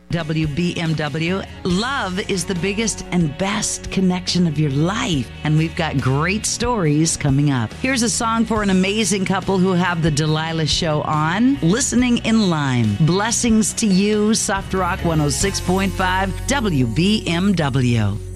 WBMW. Love is the biggest and best connection of your life, and we've got great stories coming up. Here's a song for an amazing couple who have the Delilah Show on, Listening in Line. Blessings to you, Soft Rock 106.5 WBMW.